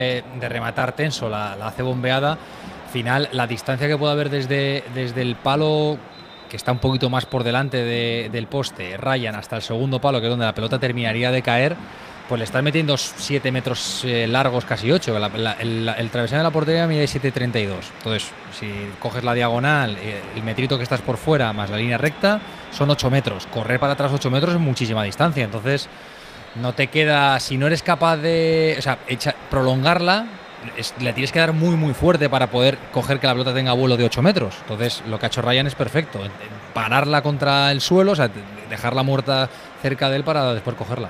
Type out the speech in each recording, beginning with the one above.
de rematar tenso, la hace bombeada. Final, la distancia que puede haber desde el palo, que está un poquito más por delante del poste, Ryan, hasta el segundo palo, que es donde la pelota terminaría de caer, pues le están metiendo 7 metros largos, casi 8. El travesaño de la portería mide 7,32. Entonces, si coges la diagonal, el metrito que estás por fuera, más la línea recta, son 8 metros. Correr para atrás 8 metros es muchísima distancia. Entonces, no te queda, si no eres capaz de, o sea, prolongarla, le tienes que dar muy muy fuerte para poder coger que la pelota tenga vuelo de 8 metros. Entonces lo que ha hecho Ryan es perfecto, pararla contra el suelo, o sea, dejarla muerta cerca de él para después cogerla.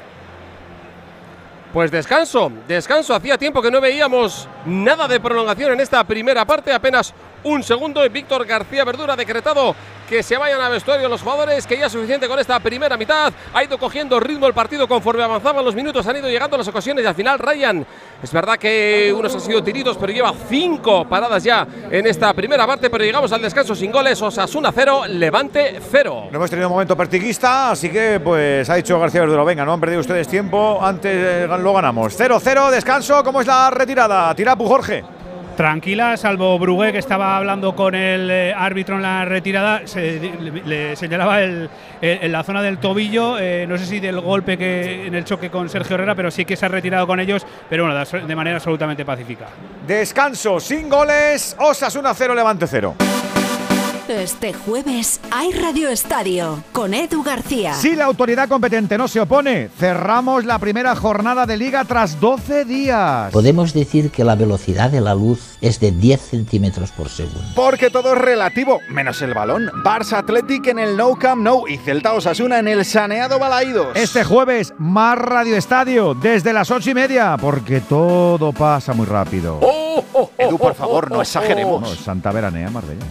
Pues descanso, hacía tiempo que no veíamos nada de prolongación en esta primera parte, apenas un segundo y Víctor García Verdura ha decretado que se vayan al vestuario los jugadores, que ya es suficiente con esta primera mitad. Ha ido cogiendo ritmo el partido conforme avanzaban los minutos, han ido llegando las ocasiones y al final Ryan, es verdad que unos han sido tiritos, pero lleva 5 paradas ya en esta primera parte, pero llegamos al descanso sin goles. Osasuna 0, Levante 0. No hemos tenido un momento pertiguista, así que pues ha dicho García Verdura, venga, no han perdido ustedes tiempo, antes lo ganamos. 0-0, descanso. ¿Cómo es la retirada? Tirapu, Jorge. Tranquila, salvo Brugué, que estaba hablando con el árbitro en la retirada, le señalaba en la zona del tobillo, no sé si del golpe que en el choque con Sergio Herrera, pero sí que se ha retirado con ellos, pero bueno, de manera absolutamente pacífica. Descanso sin goles, Osasuna 0, Levante 0. Este jueves hay Radio Estadio con Edu García. Si la autoridad competente no se opone, cerramos la primera jornada de Liga tras 12 días. Podemos decir que la velocidad de la luz es de 10 centímetros por segundo. Porque todo es relativo, menos el balón. Barça Athletic en el Nou Camp Nou y Celta Osasuna en el saneado Balaídos. Este jueves, más Radio Estadio desde las 8:30, porque todo pasa muy rápido. Edu, por favor, no exageremos. No, es Santa Veranea, Marbella.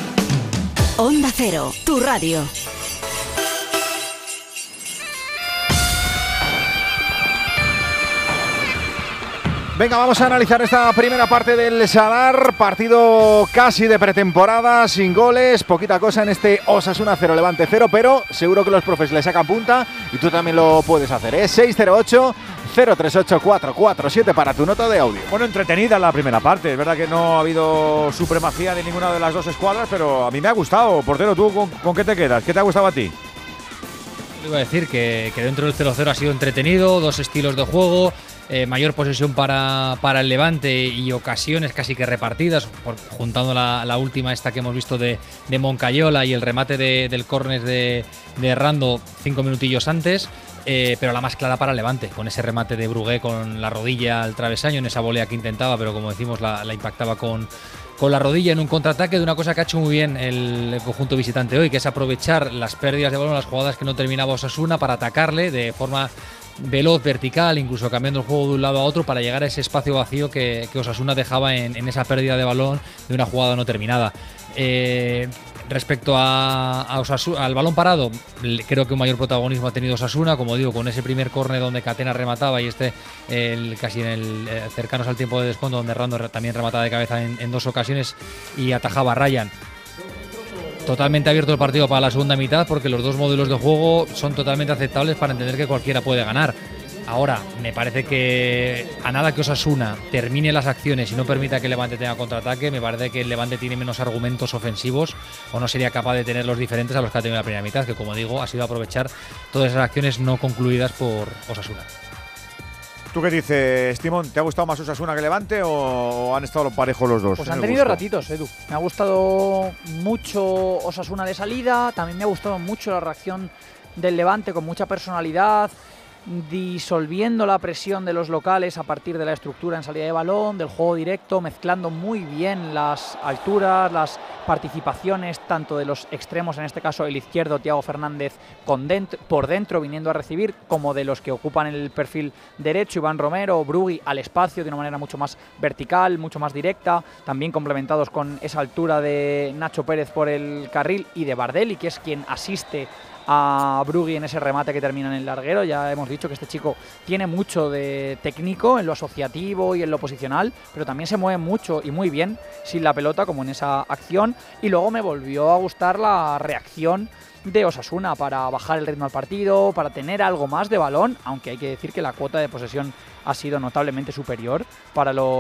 Onda Cero, tu radio. Venga, vamos a analizar esta primera parte del Sadar. Partido casi de pretemporada, sin goles, poquita cosa en este Osasuna 0, Levante 0, pero seguro que los profes le sacan punta y tú también lo puedes hacer, ¿eh? 608-038-447 para tu nota de audio. Bueno, entretenida la primera parte. Es verdad que no ha habido supremacía de ninguna de las dos escuadras, pero a mí me ha gustado. Portero, ¿tú con qué te quedas? ¿Qué te ha gustado a ti? Iba a decir que dentro del 0-0 ha sido entretenido, dos estilos de juego, mayor posesión para el Levante y ocasiones casi que repartidas, juntando la última esta que hemos visto de Moncayola y el remate del córner de Rando 5 minutillos antes, pero la más clara para el Levante, con ese remate de Brugué con la rodilla al travesaño, en esa volea que intentaba, pero como decimos la impactaba con la rodilla en un contraataque, de una cosa que ha hecho muy bien el conjunto visitante hoy, que es aprovechar las pérdidas de balón, las jugadas que no terminaba Osasuna, para atacarle de forma veloz, vertical, incluso cambiando el juego de un lado a otro para llegar a ese espacio vacío que Osasuna dejaba en esa pérdida de balón de una jugada no terminada. Respecto al balón parado, creo que un mayor protagonismo ha tenido Osasuna, como digo, con ese primer córner donde Catena remataba y casi cercanos al tiempo de descuento, donde Rando también remataba de cabeza en dos ocasiones y atajaba a Ryan. Totalmente abierto el partido para la segunda mitad, porque los dos modelos de juego son totalmente aceptables para entender que cualquiera puede ganar. Ahora, me parece que a nada que Osasuna termine las acciones y no permita que el Levante tenga contraataque, me parece que el Levante tiene menos argumentos ofensivos o no sería capaz de tener los diferentes a los que ha tenido la primera mitad, que como digo, ha sido aprovechar todas esas acciones no concluidas por Osasuna. ¿Tú qué dices, Timón? ¿Te ha gustado más Osasuna que Levante o han estado parejos los dos? Pues han tenido ratitos, Edu. Me ha gustado mucho Osasuna de salida, también me ha gustado mucho la reacción del Levante con mucha personalidad, disolviendo la presión de los locales a partir de la estructura en salida de balón, del juego directo, mezclando muy bien las alturas, las participaciones tanto de los extremos, en este caso el izquierdo Thiago Fernández por dentro viniendo a recibir, como de los que ocupan el perfil derecho, Iván Romero, Brugui, al espacio de una manera mucho más vertical, mucho más directa, también complementados con esa altura de Nacho Pérez por el carril y de Bardelli, que es quien asiste a Brugui en ese remate que termina en el larguero. Ya hemos dicho que este chico tiene mucho de técnico en lo asociativo y en lo posicional, pero también se mueve mucho y muy bien sin la pelota, como en esa acción. Y luego me volvió a gustar la reacción de Osasuna para bajar el ritmo al partido, para tener algo más de balón, aunque hay que decir que la cuota de posesión ha sido notablemente superior para los